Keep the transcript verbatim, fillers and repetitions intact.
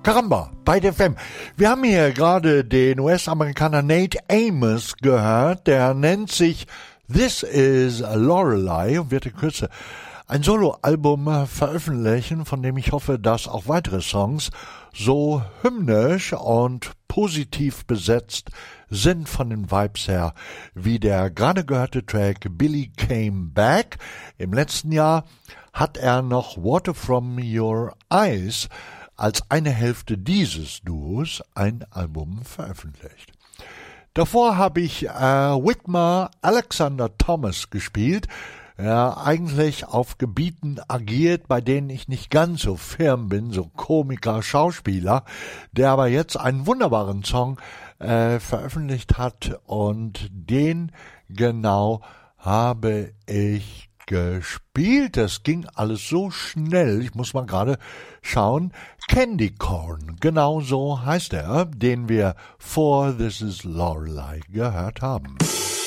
Caramba, bei der F M. Wir haben hier gerade den U S-Amerikaner Nate Amos gehört. Der nennt sich This is Lorelei und wird in Kürze ein Soloalbum veröffentlichen, von dem ich hoffe, dass auch weitere Songs so hymnisch und positiv besetzt sind von den Vibes her, wie der gerade gehörte Track Billy Came Back. Im letzten Jahr hat er noch Water From Your Eyes als eine Hälfte dieses Duos ein Album veröffentlicht. Davor habe ich äh, Whitmer Alexander Thomas gespielt, ja, eigentlich auf Gebieten agiert, bei denen ich nicht ganz so firm bin, so Komiker, Schauspieler, der aber jetzt einen wunderbaren Song äh, veröffentlicht hat und den genau habe ich gespielt. Das ging alles so schnell, ich muss mal gerade schauen. Candy Corn, genau so heißt er, den wir vor This is Lorelei gehört haben.